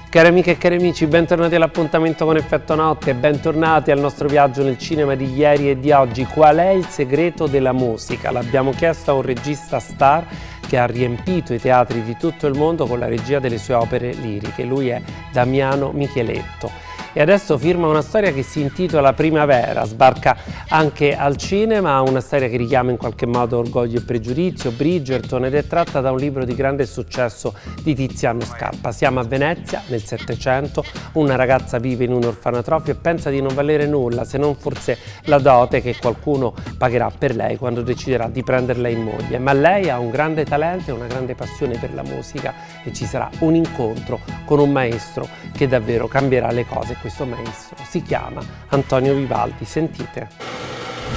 Cari amiche e cari amici, bentornati all'appuntamento con Effetto Notte, bentornati al nostro viaggio nel cinema di ieri e di oggi. Qual è il segreto della musica? L'abbiamo chiesto a un regista star che ha riempito i teatri di tutto il mondo con la regia delle sue opere liriche. Lui è Damiano Micheletto. E adesso firma una storia che si intitola Primavera, sbarca anche al cinema, una storia che richiama in qualche modo Orgoglio e Pregiudizio, Bridgerton, ed è tratta da un libro di grande successo di Tiziano Scarpa. Siamo a Venezia nel Settecento, una ragazza vive in un orfanotrofio e pensa di non valere nulla se non forse la dote che qualcuno pagherà per lei quando deciderà di prenderla in moglie. Ma lei ha un grande talento e una grande passione per la musica e ci sarà un incontro con un maestro che davvero cambierà le cose. Questo maestro si chiama Antonio Vivaldi. Sentite.